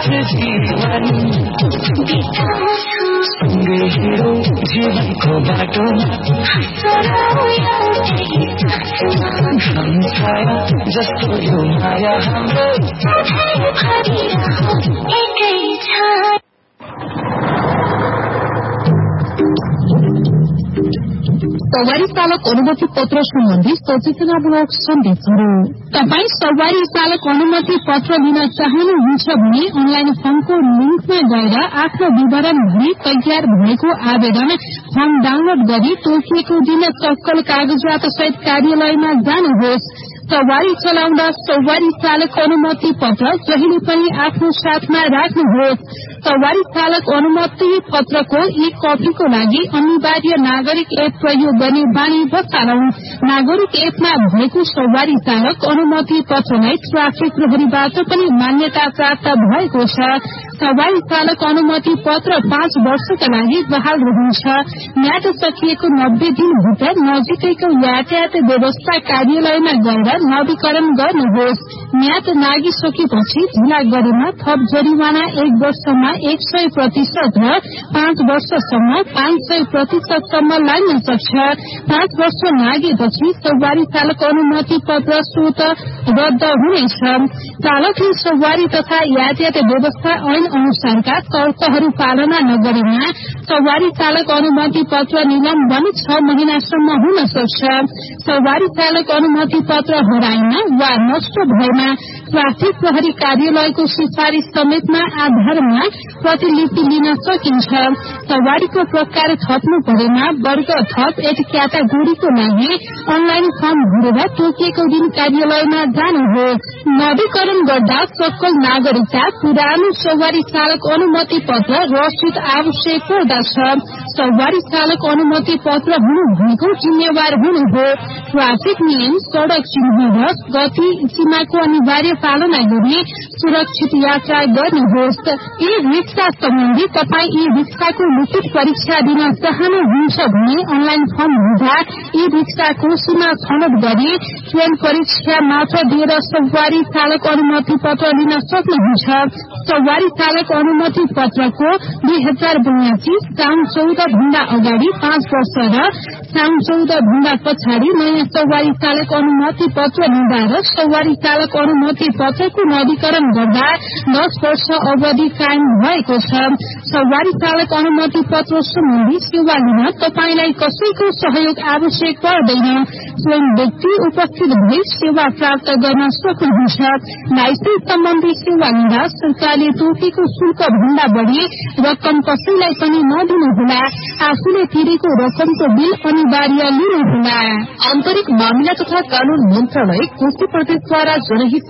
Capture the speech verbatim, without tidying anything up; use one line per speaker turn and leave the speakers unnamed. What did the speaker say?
जीवन सँगै हिँडौँ जीवनको बाटोमा छाया जस्तो यो माया हाम्रो एकै छ।
सवारी चालक अनुमति पत्र सम्बन्धी सचेतनामूलक सन्देशहरू। तपाईँ सवारी चालक अनुमति पत्र लिन चाहनुहुन्छ भने अनलाइन फर्मको लिंकमा गएर आफ्नो विवरण भरी तयार भएको आवेदन फर्म डाउनलोड गरी तोकिएको दिन सक्कल कागजात सहित कार्यालयमा जानुहोस्। सवारी चलाउँदा सवारी चालक अनुमति पत्र जहिले पनि आफ्नो साथमा राख्नुहोस्। सवारी चालक अनुमति पत्रको ई कपीको लागि अनिवार्य नागरिक एप प्रयोग गर्ने बानी बसालौं। नागरिक एपमा भएको सवारी चालक अनुमति पत्रलाई ट्राफिक प्रहरीबाट पनि मान्यता प्राप्त भएको छ। सवारी चालक अनुमति पत्र पाँच वर्षका लागि बहाल रहन्छ। म्याद सकिएको नब्बे दिनभित्र नजिकैको यातायात व्यवस्था कार्यालयमा गएर नवीकरण गर्नुहोस्। म्याद नागिसकेपछि ढिला गरेमा थप जरिवाना एक वर्षमा एक सय प्रतिशत र पाँच वर्षसम्म पाँच सय प्रतिशतसम्म लाग्न सक्छ। पाँच वर्ष नागेपछि सवारी चालक अनुमति पत्र स्वत रद्द हुनेछ। चालकले सवारी तथा यातायात व्यवस्था ऐन अनुसारका तर्कहरू पालना नगरेमा सवारी चालक अनुमति पत्र निलम्बन छ महिनासम्म हुन सक्छ। सवारी चालक अनुमति पत्र हराएमा वा नष्ट भएमा ट्राफिक प्रहरी कार्यालयको सिफारिश समेतमा आधारमा प्रतिलिपि लिन सकिन्छ। सवारीको प्रकार थप्नु परेमा वर्ग थप एक क्याटागोरीको लागि अनलाइन फर्म भरेर तोकिएको दिन कार्यालयमा जानुहोस्। नवीकरण गर्दा सक्कल नागरिकता पुरानो सवारी चालक अनुमति पत्र रसिद आवश्यक पर्दछ। सवारी चालक अनुमति पत्र हुनु भनेको जिम्मेवार हुनु हो। ट्राफिक नियम, सड़क चिन्ह र गति सीमाको अनिवार्य पालना गरी सुरक्षित यात्रा गर्नुहोस्। ई रिक्सा सम्बन्धी तपाईँ ई रिक्साको लिखित परीक्षा दिन चाहनुहुन्छ भने अनलाइन फर्म हुँदा ई रिक्साको सीमा छनौट गरी ट्रेन परीक्षा मात्र दिएर सवारी चालक अनुमति पत्र लिन सक्नुहुन्छ। सवारी चालक अनुमति पत्रको दुई हजार बयासी साउन चौध भन्दा अगाडि पाँच वर्ष र साउन चौध भन्दा पछाडि नयाँ सवारी चालक अनुमति पत्र लिँदा र सवारी चालक अनुमति पत्रको नवीकरण गर्दा दस वर्ष अवधि कायम भएको छ। सवारी चालक अनुमति पत्र सम्बन्धी सेवा लिन तपाईलाई कसैको सहयोग आवश्यक पर्दैन। स्वयं व्यक्ति उपस्थित भई सेवा प्राप्त गर्न सक्नुहुन्छ। लाइसेन्स सम्बन्धी सेवा लिँदा सरकारले तोकेको शुल्क भन्दा बढ़ी रकम कसैलाई पनि नदिनुहोला। आफूले तिरेको रकमको बिल अनिवार्य लिनुहोला। आन्तरिक मामिला तथा कानून मन्त्रालय कोशी प्रदेशद्वारा जनहित